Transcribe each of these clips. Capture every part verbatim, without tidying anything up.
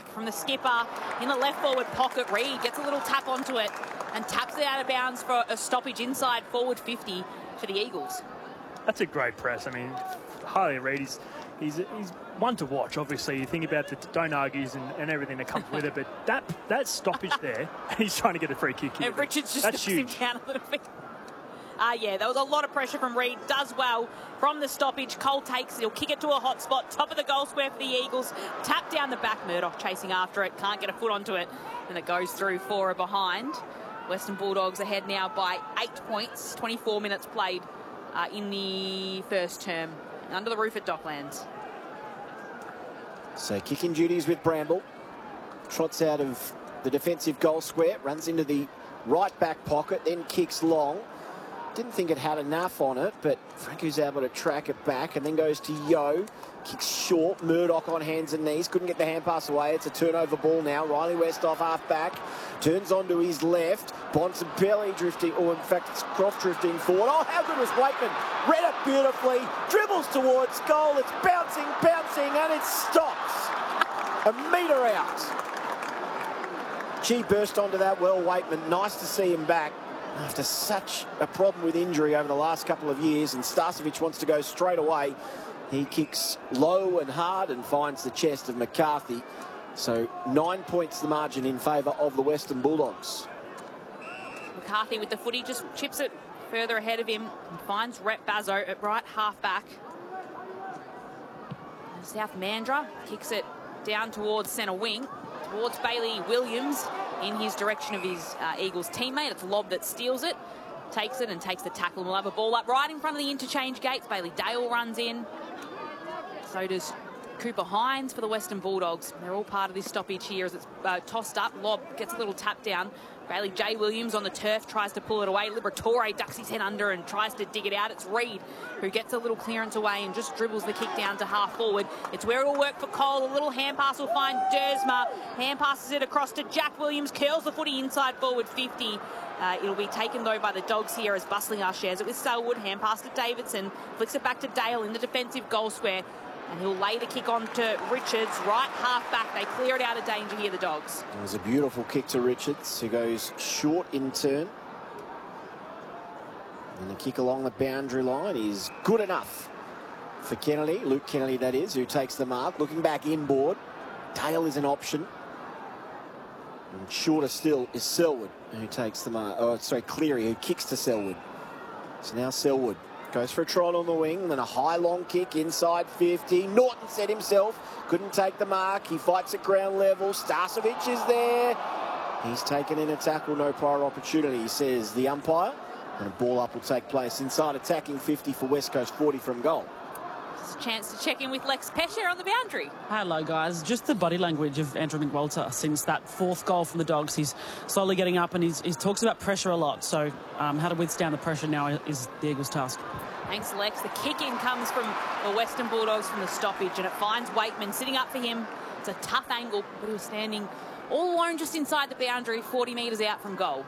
back from the skipper in the left forward pocket. Reid gets a little tap onto it and taps it out of bounds for a stoppage inside forward fifty for the Eagles. That's a great press. I mean, Harley Reid, he's, he's, he's one to watch, obviously. You think about the don't argues and, and everything that comes with it, but that that stoppage there, he's trying to get a free kick here. And Richards just That's knocks huge. him down a little bit. Uh, yeah, there was a lot of pressure from Reid. Does well from the stoppage. Cole takes it. He'll kick it to a hot spot. Top of the goal square for the Eagles. Tap down the back. Murdoch chasing after it. Can't get a foot onto it. And it goes through for a behind. Western Bulldogs ahead now by eight points. twenty-four minutes played uh, in the first term. Under the roof at Docklands. So kicking duties with Bramble. Trots out of the defensive goal square. Runs into the right back pocket. Then kicks long. Didn't think it had enough on it, but Franco's able to track it back and then goes to Yo. Kicks short. Murdoch on hands and knees. Couldn't get the hand pass away. It's a turnover ball now. Riley Westhoff half back. Turns onto his left. Bontempelli drifting, or in fact it's Croft drifting forward. Oh, how good was Wakeman? Read it beautifully. Dribbles towards goal. It's bouncing, bouncing, and it stops. A metre out. Gee, burst onto that well, Wakeman. Nice to see him back after such a problem with injury over the last couple of years, and Starcevic wants to go straight away. He kicks low and hard and finds the chest of McCarthy. So nine points the margin in favour of the Western Bulldogs. McCarthy with the footy just chips it further ahead of him and finds Rhett Bazzo at right half back. And South Mandra kicks it down towards centre wing, towards Bailey Williams in his direction of his uh, Eagles teammate. It's Lobb that steals it, takes it and takes the tackle. We'll have a ball up right in front of the interchange gates. Bailey Dale runs in. So does Cooper Hines for the Western Bulldogs. They're all part of this stoppage here as it's uh, tossed up. Lobb gets a little tap down. Bailey J. Williams on the turf tries to pull it away. Liberatore ducks his head under and tries to dig it out. It's Reid who gets a little clearance away and just dribbles the kick down to half forward. It's where it'll work for Cole. A little hand pass will find Dersma. Hand passes it across to Jack Williams. Curls the footy inside forward fifty. Uh, it'll be taken, though, by the Dogs here as Bustling shares it with Selwood. Hand pass to Davidson. Flicks it back to Dale in the defensive goal square. And he'll lay the kick on to Richards, right half back. They clear it out of danger here, the Dogs. It was a beautiful kick to Richards, who goes short in turn. And the kick along the boundary line is good enough for Kennedy, Luke Kennedy that is, who takes the mark. Looking back inboard, Dale is an option. And shorter still is Selwood, who takes the mark. Oh, sorry, Cleary, who kicks to Selwood. So now Selwood goes for a trot on the wing, then a high long kick inside fifty. Norton set himself, couldn't take the mark. He fights at ground level. Starcevic is there. He's taken in a tackle, no prior opportunity, says the umpire. And a ball up will take place inside attacking fifty for West Coast, forty from goal. Just a chance to check in with Lex Pesher on the boundary. Hello, guys. Just the body language of Andrew McWalter since that fourth goal from the Dogs. He's slowly getting up and he's, he talks about pressure a lot. So um, how to withstand the pressure now is the Eagles' task. Thanks, Lex. The kick-in comes from the Western Bulldogs from the stoppage, and it finds Wakeman sitting up for him. It's a tough angle, but he was standing all alone just inside the boundary, forty metres out from goal.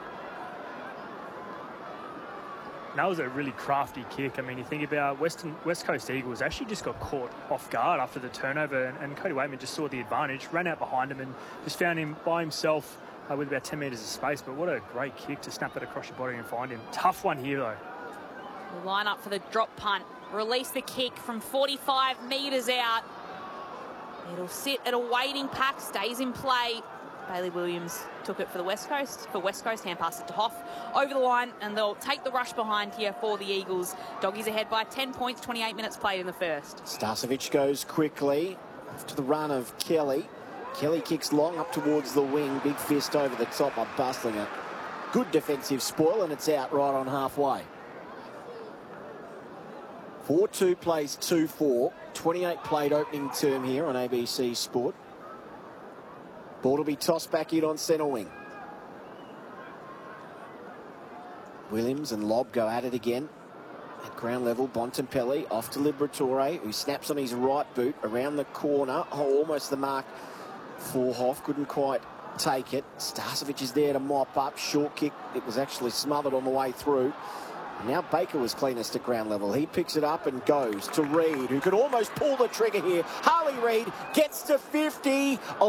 That was a really crafty kick. I mean, you think about Western West Coast Eagles actually just got caught off guard after the turnover, and, and Cody Wakeman just saw the advantage, ran out behind him, and just found him by himself uh, with about ten metres of space. But what a great kick to snap it across your body and find him. Tough one here, though. We'll line up for the drop punt. Release the kick from forty-five metres out. It'll sit at a waiting pack, stays in play. Bailey Williams took it for the West Coast. For West Coast, hand pass it to Hoff over the line, and they'll take the rush behind here for the Eagles. Doggies ahead by ten points, twenty-eight minutes played in the first. Starcevic goes quickly after the run of Kelly. Kelly kicks long up towards the wing. Big fist over the top by Bustling it. Good defensive spoil, and it's out right on halfway. four two plays two four. twenty-eight played opening term here on A B C Sport. Ball will be tossed back in on centre wing. Williams and Lobb go at it again. At ground level, Bontempelli off to Liberatore, who snaps on his right boot around the corner. Oh, almost the mark for Hoff. Couldn't quite take it. Starcevic is there to mop up. Short kick. It was actually smothered on the way through. And now Baker was cleanest at ground level. He picks it up and goes to Reid, who could almost pull the trigger here. Harley Reid gets to fifty.